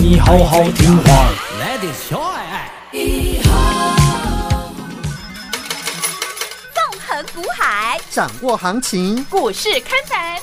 你好好听话。 来点小爱。 纵横股海， 掌握行情， 股市看盘。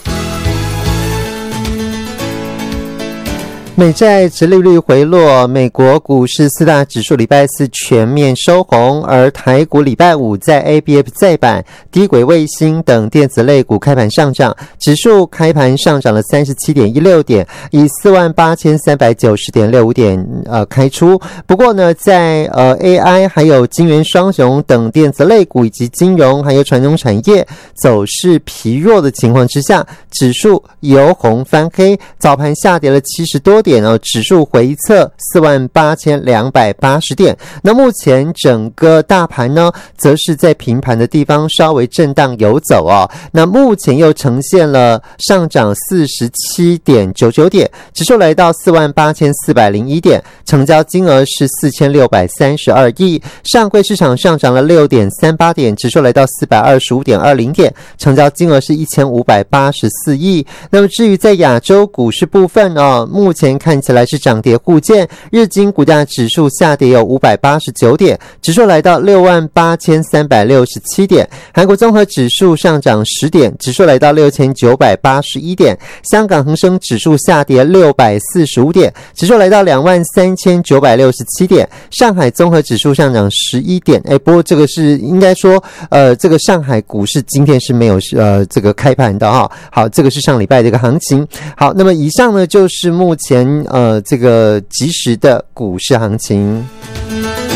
美债殖利率回落，美国股市四大指数礼拜四全面收红，而台股礼拜五在 ABF 载板、低轨卫星等电子类股开盘上涨，指数开盘上涨了 37.16 点，以 48,390.65 点开出。不过呢，在AI 还有晶圆双雄等电子类股以及金融还有传统产业走势疲弱的情况之下，指数由红翻黑，早盘下跌了70多点指数回测 48,280 点。那目前整个大盘呢，则是在平盘的地方稍微震荡游走那目前又呈现了上涨 47.99 点，指数来到 48,401 点，成交金额是4632亿。上柜市场上涨了 6.38 点，指数来到 425.20 点，成交金额是1584亿。那么至于在亚洲股市部分目前看起来是涨跌互见，日经股价指数下跌有589点，指数来到 68,367 点。韩国综合指数上涨10点，指数来到 6,981 点。香港恒生指数下跌645点，指数来到 23,967 点。上海综合指数上涨11点。不过这个是应该说这个上海股市今天是没有这个开盘的好，这个是上礼拜的一个行情。好，那么以上呢就是目前这个即时的股市行情。